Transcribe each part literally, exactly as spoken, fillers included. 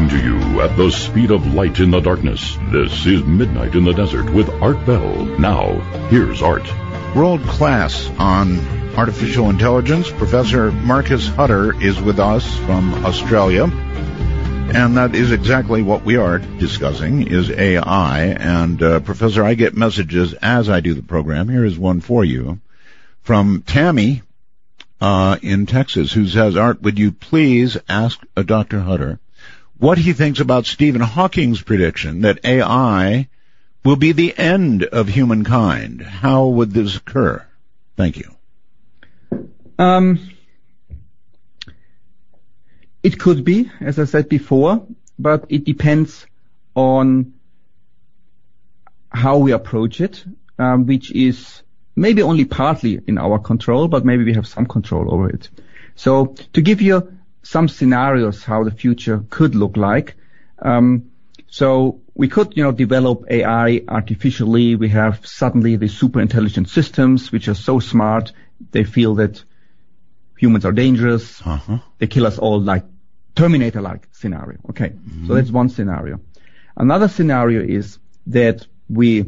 Coming to you at the speed of light in the darkness, this is Midnight in the Desert with Art Bell. Now, here's Art. World class on artificial intelligence. Professor Marcus Hutter is with us from Australia. And that is exactly what we are discussing, is A I. And, uh, Professor, I get messages as I do the program. Here is one for you from Tammy uh, in Texas, who says, Art, would you please ask uh, Doctor Hutter what he thinks about Stephen Hawking's prediction that A I will be the end of humankind? How would this occur? Thank you. Um, it could be, as I said before, but it depends on how we approach it, um, which is maybe only partly in our control, but maybe we have some control over it. So to give you some scenarios how the future could look like, um, so we could, you know, develop A I artificially. We have suddenly these super intelligent systems which are so smart they feel that humans are dangerous. Uh-huh. They kill us all, like Terminator-like scenario. Okay, mm-hmm. So that's one scenario. Another scenario is that we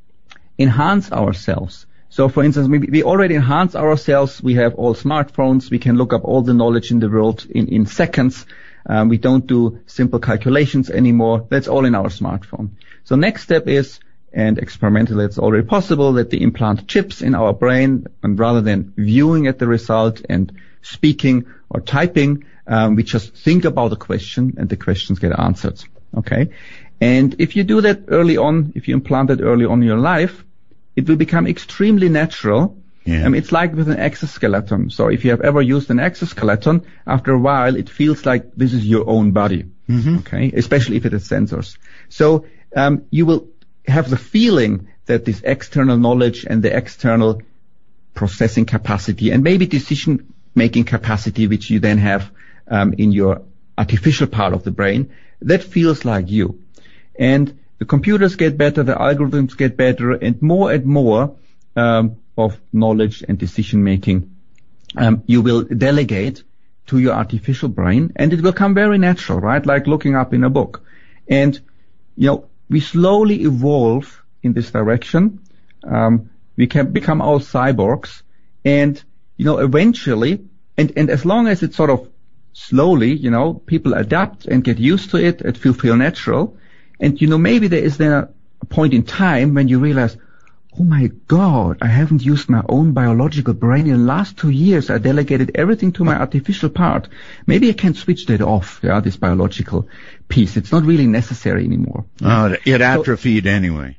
enhance ourselves. So, for instance, we, we already enhance ourselves. We have all smartphones. We can look up all the knowledge in the world in, in seconds. Um, we don't do simple calculations anymore. That's all in our smartphone. So next step is, and experimentally it's already possible, that they implant chips in our brain, and rather than viewing at the result and speaking or typing, um, we just think about the question and the questions get answered. Okay? And if you do that early on, if you implant it early on in your life, it will become extremely natural. Yeah. Um, it's like with an exoskeleton. So if you have ever used an exoskeleton, after a while it feels like this is your own body. Mm-hmm. Okay? Especially if it has sensors. So um, you will have the feeling that this external knowledge and the external processing capacity and maybe decision-making capacity, which you then have um, in your artificial part of the brain, that feels like you. And the computers get better, the algorithms get better, and more and more um, of knowledge and decision-making um, you will delegate to your artificial brain, and it will come very natural, right? Like looking up in a book. And, you know, we slowly evolve in this direction. Um, we can become all cyborgs, and, you know, eventually, and, and as long as it's sort of slowly, you know, people adapt and get used to it, it will feel natural. And, you know, maybe there is then a, a point in time when you realize, oh my God, I haven't used my own biological brain in the last two years. I delegated everything to my artificial part. Maybe I can switch that off, yeah, this biological piece. It's not really necessary anymore. Oh, it atrophied so, anyway.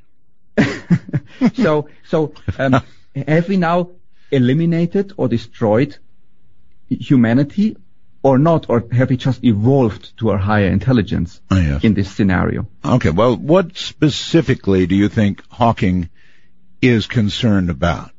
so, so, um, have we now eliminated or destroyed humanity or not, or have we just evolved to our higher intelligence oh, yes. in this scenario? Okay, well, what specifically do you think Hawking is concerned about?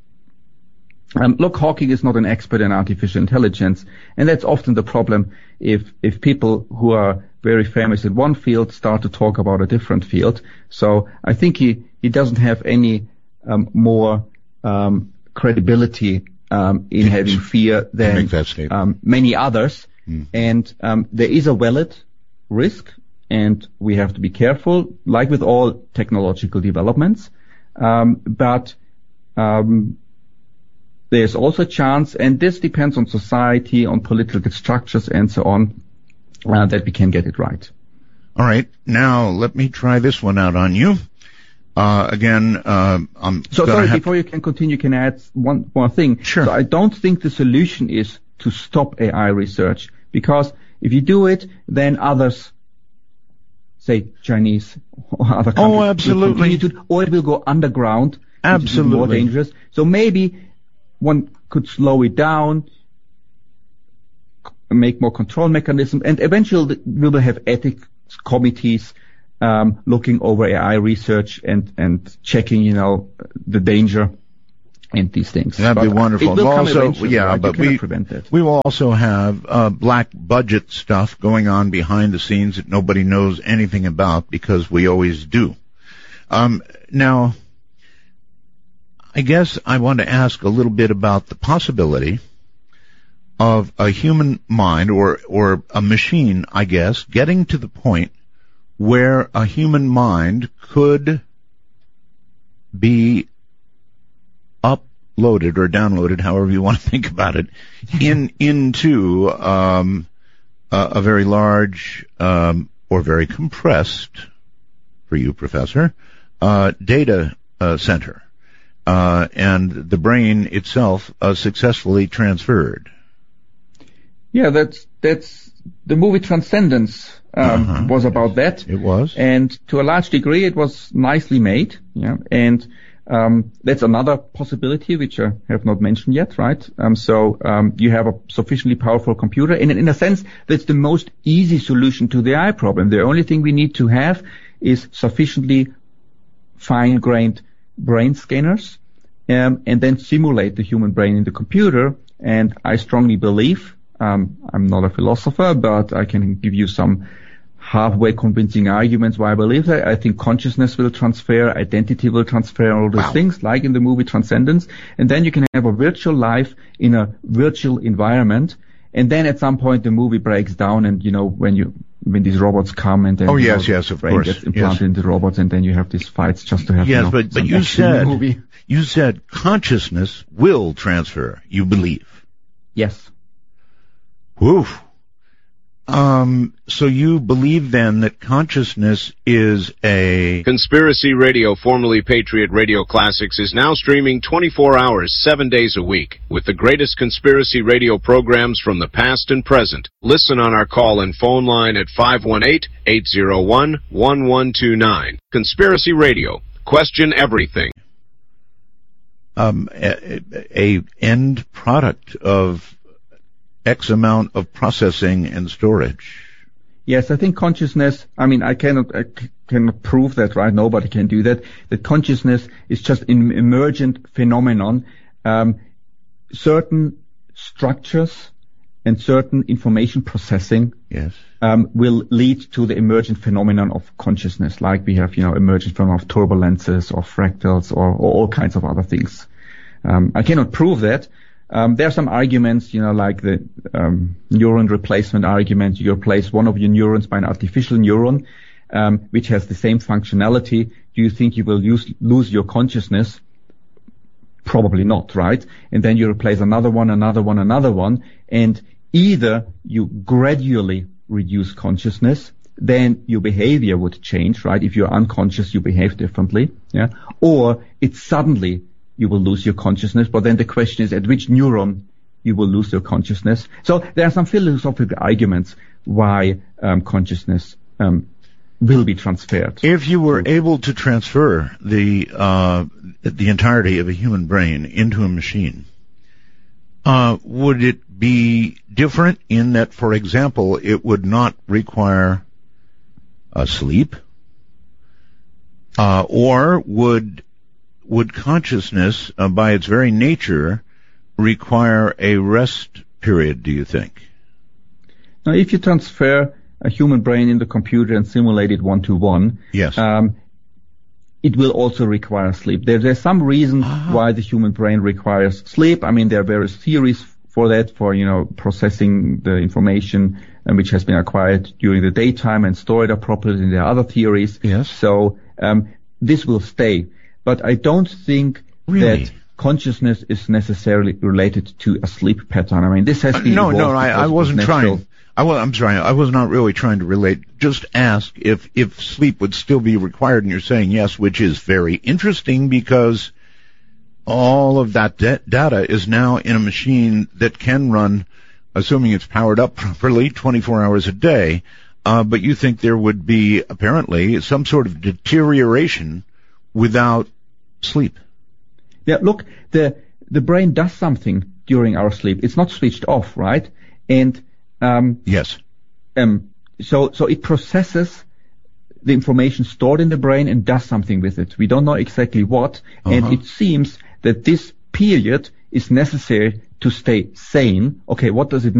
Um, look, Hawking is not an expert in artificial intelligence, and that's often the problem if if people who are very famous in one field start to talk about a different field. So I think he, he doesn't have any um, more um, credibility um, in having fear than um, many others. Mm. And um, there is a valid risk, and we have to be careful, like with all technological developments. Um, but um, there's also a chance, and this depends on society, on political structures, and so on, uh, that we can get it right. All right. Now, let me try this one out on you. Uh, again, uh, I'm So, sorry, before you can continue, can I add one more thing? Sure. So I don't think the solution is to stop A I research, because if you do it, then others, say Chinese or other countries, oh, absolutely. will to, or it will go underground, absolutely, which is more dangerous. So maybe one could slow it down, make more control mechanisms, and eventually we will have ethics committees um, looking over A I research and and checking, you know, the danger and these things. That'd but be wonderful. It will we'll come also, eventually, yeah, right? but you we prevent that. we will also have uh, black budget stuff going on behind the scenes that nobody knows anything about, because we always do. Um, now, I guess I want to ask a little bit about the possibility of a human mind or, or a machine, I guess, getting to the point where a human mind could be uploaded or downloaded, however you want to think about it, in into um, a, a very large um, or very compressed, for you, Professor, uh, data uh, center, uh, and the brain itself uh, successfully transferred. Yeah, that's that's the movie Transcendence um, uh-huh. was about that. It was, and to a large degree, it was nicely made. Yeah, and um, that's another possibility which I have not mentioned yet, right? Um, so um, you have a sufficiently powerful computer, and in a sense, that's the most easy solution to the eye problem. The only thing we need to have is sufficiently fine-grained brain scanners, um, and then simulate the human brain in the computer. And I strongly believe. Um, I'm not a philosopher, but I can give you some halfway convincing arguments why I believe that. I think consciousness will transfer, identity will transfer, all those wow. things, like in the movie Transcendence. And then you can have a virtual life in a virtual environment. And then at some point the movie breaks down, and you know when you when these robots come and then oh yes, know, yes, of brain course, gets implanted yes. into robots, and then you have these fights just to have yes, you know, but but you action in the said movie. you said consciousness will transfer. You believe? Yes. Whew. Um, so you believe then that consciousness is a... Conspiracy Radio, formerly Patriot Radio Classics, is now streaming twenty-four hours, seven days a week, with the greatest conspiracy radio programs from the past and present. Listen on our call and phone line at five one eight, eight zero one, one one two nine. Conspiracy Radio. Question everything. Um, a, a end product of X amount of processing and storage. Yes, I think consciousness, I mean, I cannot, I c- cannot prove that, right? Nobody can do that. That consciousness is just an emergent phenomenon. Um, certain structures and certain information processing yes. um, will lead to the emergent phenomenon of consciousness, like we have, you know, emergent phenomenon of turbulences or fractals or, or all kinds of other things. Um, I cannot prove that. Um, there are some arguments, you know, like the um, neuron replacement argument. You replace one of your neurons by an artificial neuron, um, which has the same functionality. Do you think you will use, lose your consciousness? Probably not, right? And then you replace another one, another one, another one, and either you gradually reduce consciousness, then your behavior would change, right? If you're unconscious, you behave differently, yeah? Or it suddenly you will lose your consciousness, but then the question is at which neuron you will lose your consciousness. So there are some philosophical arguments why um, consciousness um, will be transferred. If you were able to transfer the uh, the entirety of a human brain into a machine, uh, would it be different in that, for example, it would not require a sleep, uh, or would Would consciousness, uh, by its very nature, require a rest period, do you think? Now, if you transfer a human brain in the computer and simulate it one-to-one, yes. um, it will also require sleep. There, there's some reason ah. why the human brain requires sleep. I mean, there are various theories for that, for, you know, processing the information um, which has been acquired during the daytime and store it appropriately. And there are other theories. Yes. So um, this will stay. But I don't think really? that consciousness is necessarily related to a sleep pattern. I mean, this has been uh, no, no. I, I wasn't natural. trying. I was. I'm sorry. I was not really trying to relate. Just ask if if sleep would still be required, and you're saying yes, which is very interesting because all of that da- data is now in a machine that can run, assuming it's powered up properly, twenty-four hours a day. Uh, but you think there would be apparently some sort of deterioration without sleep. Yeah, look, the the brain does something during our sleep. It's not switched off, right? And um, yes, um, so so it processes the information stored in the brain and does something with it. We don't know exactly what, uh-huh. and it seems that this period is necessary to stay sane. Okay, what does it mean?